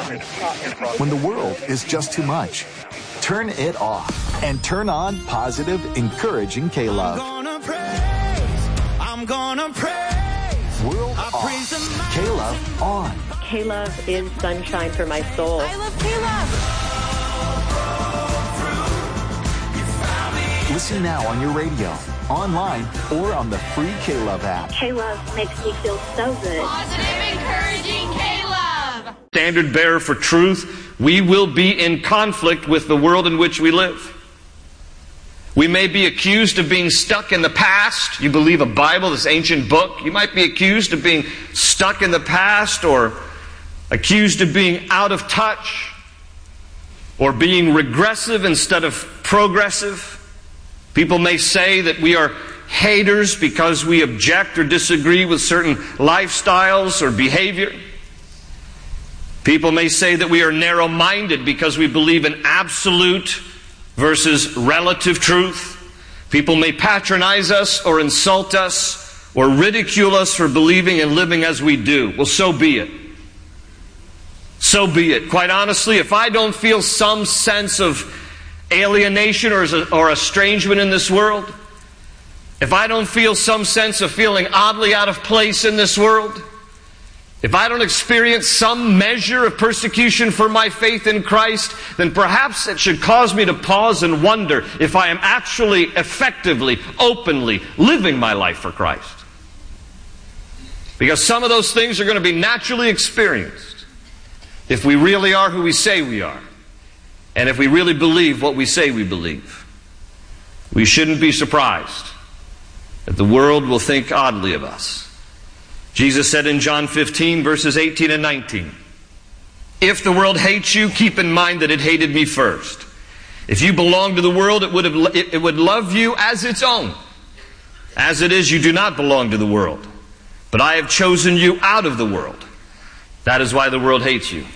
When the world is just too much, turn it off and turn on positive, encouraging K-Love. I'm gonna praise. World off. K-Love on. K-Love is sunshine for my soul. I love K-Love. Listen now on your radio, online, or on the free K-Love app. K-Love makes me feel so good. Positive, encouraging K-Love. Standard bearer for truth, we will be in conflict with the world in which we live. We may be accused of being stuck in the past. You believe a Bible, this ancient book. You might be accused of being stuck in the past, or accused of being out of touch, or being regressive instead of progressive. People may say that we are haters because we object or disagree with certain lifestyles or behavior. People may say that we are narrow-minded because we believe in absolute versus relative truth. People may patronize us or insult us or ridicule us for believing and living as we do. Well, so be it. So be it. Quite honestly, if I don't feel some sense of alienation or estrangement in this world, if I don't feel some sense of feeling oddly out of place in this world, if I don't experience some measure of persecution for my faith in Christ, then perhaps it should cause me to pause and wonder if I am actually effectively, openly living my life for Christ. Because some of those things are going to be naturally experienced if we really are who we say we are, and if we really believe what we say we believe. We shouldn't be surprised that the world will think oddly of us. Jesus said in John 15, verses 18 and 19, "If the world hates you, keep in mind that it hated me first. If you belonged to the world, it would love you as its own. As it is, you do not belong to the world. But I have chosen you out of the world. That is why the world hates you."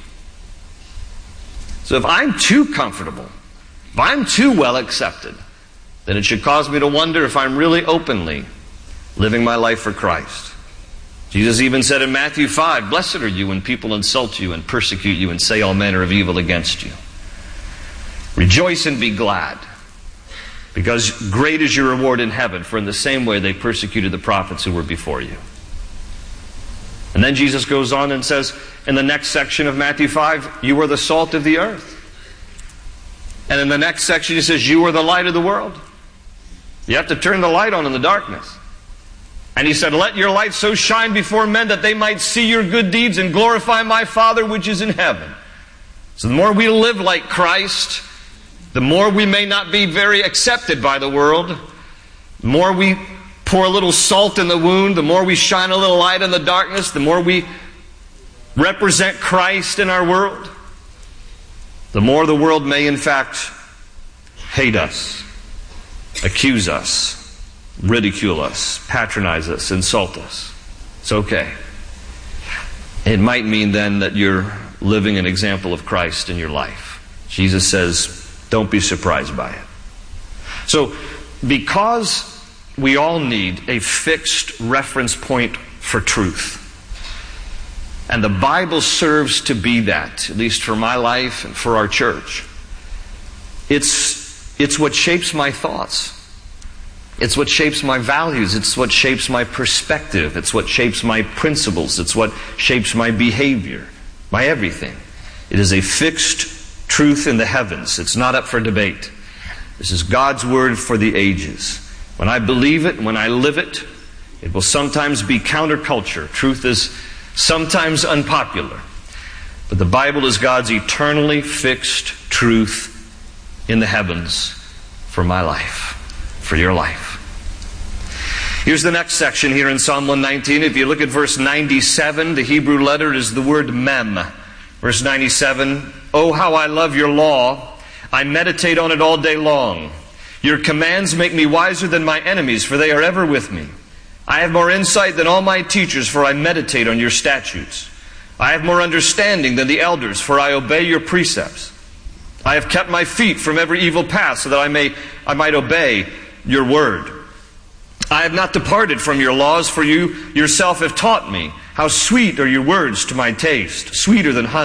So if I'm too comfortable, if I'm too well accepted, then it should cause me to wonder if I'm really openly living my life for Christ. Jesus even said in Matthew 5, "Blessed are you when people insult you and persecute you and say all manner of evil against you. Rejoice and be glad, because great is your reward in heaven, for in the same way they persecuted the prophets who were before you." And then Jesus goes on and says in the next section of Matthew 5, "You are the salt of the earth." And in the next section he says, "You are the light of the world." You have to turn the light on in the darkness. And he said, "Let your light so shine before men that they might see your good deeds and glorify my Father which is in heaven." So the more we live like Christ, the more we may not be very accepted by the world. The more we pour a little salt in the wound, the more we shine a little light in the darkness, the more we represent Christ in our world, the more the world may in fact hate us, accuse us, ridicule us, patronize us, insult us. It's okay. It might mean then that you're living an example of Christ in your life. Jesus says, don't be surprised by it. So, because we all need a fixed reference point for truth, and the Bible serves to be that, at least for my life and for our church, it's what shapes my thoughts. It's what shapes my values. It's what shapes my perspective. It's what shapes my principles. It's what shapes my behavior, my everything. It is a fixed truth in the heavens. It's not up for debate. This is God's word for the ages. When I believe it, when I live it, it will sometimes be counterculture. Truth is sometimes unpopular. But the Bible is God's eternally fixed truth in the heavens for my life, for your life. Here's the next section here in Psalm 119. If you look at verse 97, the Hebrew letter is the word mem. Verse 97, "Oh, how I love your law. I meditate on it all day long. Your commands make me wiser than my enemies, for they are ever with me. I have more insight than all my teachers, for I meditate on your statutes. I have more understanding than the elders, for I obey your precepts. I have kept my feet from every evil path, so that I might obey your word. I have not departed from your laws, for you yourself have taught me. How sweet are your words to my taste, sweeter than honey.